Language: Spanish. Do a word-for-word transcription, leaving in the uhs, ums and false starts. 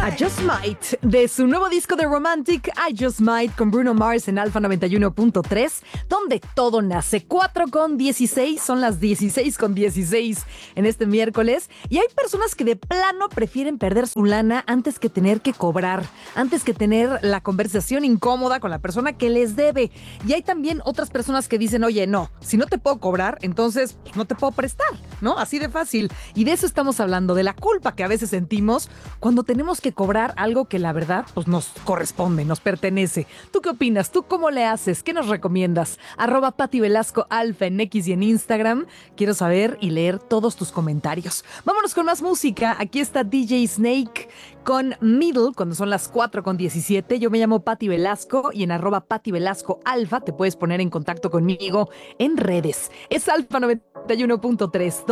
I Just Might, de su nuevo disco de Romantic, I Just Might, con Bruno Mars en Alfa noventa y uno punto tres, donde todo nace. Cuatro con dieciséis, son las dieciséis con dieciséis en este miércoles. Y hay personas que de plano prefieren perder su lana antes que tener que cobrar, antes que tener la conversación incómoda con la persona que les debe. Y hay también otras personas que dicen, oye, no, si no te puedo cobrar, entonces pues, no te puedo prestar, ¿no? Así de fácil. Y de eso estamos hablando, de la culpa que a veces sentimos cuando tenemos que cobrar algo que la verdad pues nos corresponde, nos pertenece. ¿Tú qué opinas? ¿Tú cómo le haces? ¿Qué nos recomiendas? Arroba Pati Velasco Alfa en X y en Instagram. Quiero saber y leer todos tus comentarios. Vámonos con más música. Aquí está D J Snake con Middle cuando son las cuatro con diecisiete. Yo me llamo Pati Velasco y en arroba Pati Velasco Alfa te puedes poner en contacto conmigo en redes. Es Alfa noventa y uno punto tres.